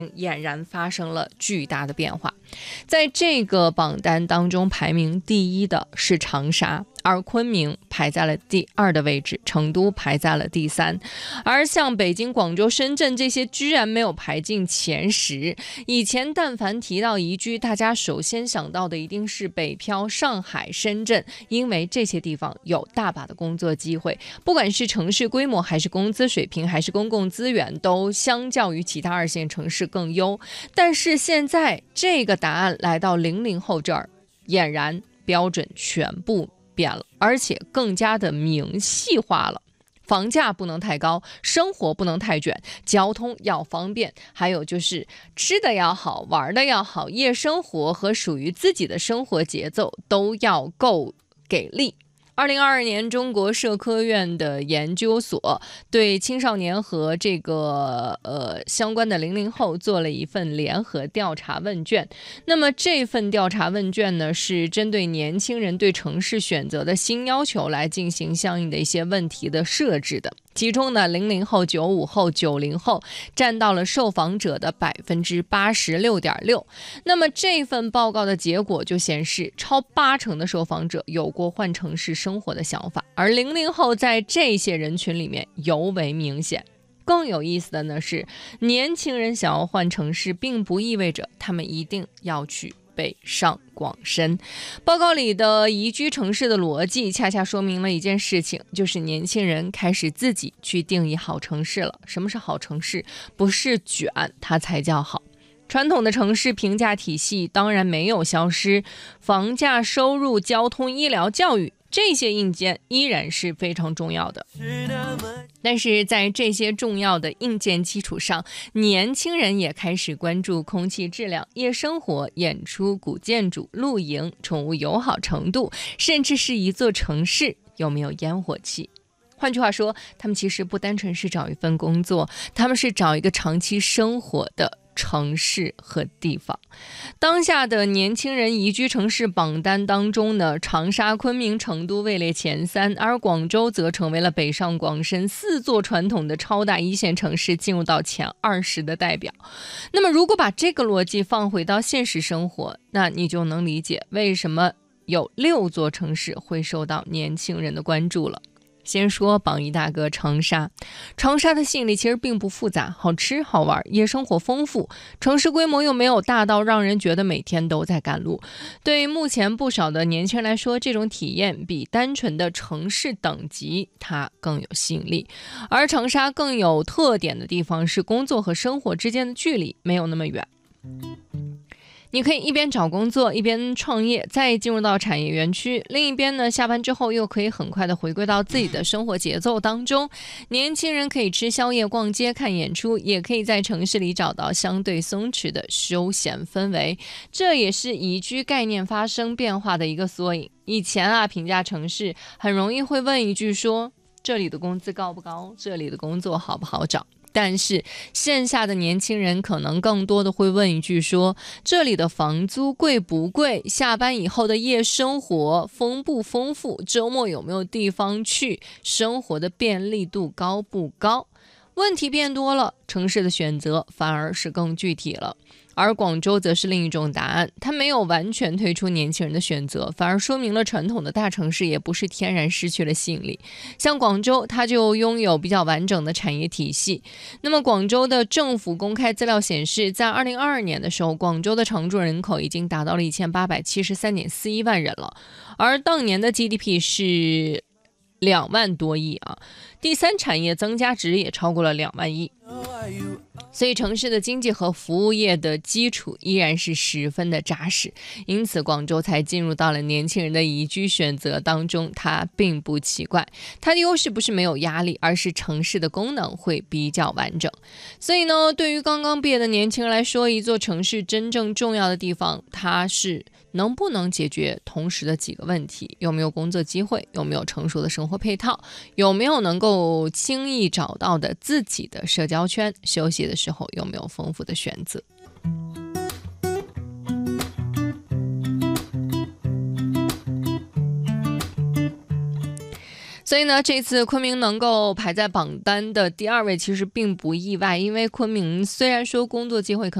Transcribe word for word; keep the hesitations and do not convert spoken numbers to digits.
俨然发生了巨大的变化。在这个榜单当中，排名第一的是长沙，而昆明排在了第二的位置，成都排在了第三，而像北京、广州、深圳这些居然没有排进前十。以前但凡提到宜居，大家首先想到的一定是北漂、上海、深圳，因为这些地方有大把的工作机会，不管是城市规模还是工资水平还是公共资源，都相较于其他二线城市更优。但是现在这个答案来到零零后这儿，俨然标准全部变了，而且更加的明细化了。房价不能太高，生活不能太卷，交通要方便，还有就是吃的要好，玩的要好，夜生活和属于自己的生活节奏都要够给力。二零二二年，中国社科院的研究所对青少年和这个呃相关的零零后做了一份联合调查问卷。那么这份调查问卷呢，是针对年轻人对城市选择的新要求来进行相应的一些问题的设置的。其中呢，零零后、九五后、九零后占到了受访者的百分之八十六点六。那么这份报告的结果就显示，超八成的受访者有过换城市生活的想法，而零零后在这些人群里面尤为明显。更有意思的呢是，年轻人想要换城市，并不意味着他们一定要去北上广深。报告里的宜居城市的逻辑恰恰说明了一件事情，就是年轻人开始自己去定义好城市了。什么是好城市？不是卷，它才叫好。传统的城市评价体系当然没有消失，房价、收入、交通、医疗、教育这些硬件依然是非常重要的，但是在这些重要的硬件基础上，年轻人也开始关注空气质量、夜生活、演出、古建筑、露营、宠物友好程度，甚至是一座城市有没有烟火气。换句话说，他们其实不单纯是找一份工作，他们是找一个长期生活的城市和地方。当下的年轻人宜居城市榜单当中呢，长沙、昆明、成都位列前三，而广州则成为了北上广深四座传统的超大一线城市进入到前二十的代表。那么如果把这个逻辑放回到现实生活，那你就能理解为什么有六座城市会受到年轻人的关注了。先说榜一大哥长沙，长沙的吸引力其实并不复杂，好吃好玩，夜生活丰富，城市规模又没有大到让人觉得每天都在赶路。对于目前不少的年轻人来说，这种体验比单纯的城市等级它更有吸引力。而长沙更有特点的地方是工作和生活之间的距离没有那么远，你可以一边找工作一边创业，再进入到产业园区，另一边呢，下班之后又可以很快的回归到自己的生活节奏当中。年轻人可以吃宵夜、逛街、看演出，也可以在城市里找到相对松弛的休闲氛围，这也是宜居概念发生变化的一个缩影。以前啊，评价城市很容易会问一句说，这里的工资高不高，这里的工作好不好找。但是线下的年轻人可能更多的会问一句说，这里的房租贵不贵，下班以后的夜生活丰不丰富，周末有没有地方去，生活的便利度高不高。问题变多了，城市的选择反而是更具体了。而广州则是另一种答案，它没有完全推出年轻人的选择，反而说明了传统的大城市也不是天然失去了吸引力。像广州，它就拥有比较完整的产业体系。那么广州的政府公开资料显示，在二零二二年的时候，广州的常住人口已经达到了一千八百七十三点四一万人了，而当年的 G D P 是两万多亿啊，第三产业增加值也超过了两万亿。所以城市的经济和服务业的基础依然是十分的扎实，因此广州才进入到了年轻人的宜居选择当中，它并不奇怪。它的优势不是没有压力，而是城市的功能会比较完整。所以呢，对于刚刚毕业的年轻人来说，一座城市真正重要的地方，它是能不能解决同时的几个问题，有没有工作机会，有没有成熟的生活配套，有没有能够轻易找到的自己的社交圈，休息的时候有没有丰富的选择。 所以呢，这次昆明能够排在榜单的第二位，其实并不意外，因为昆明虽然说工作机会可能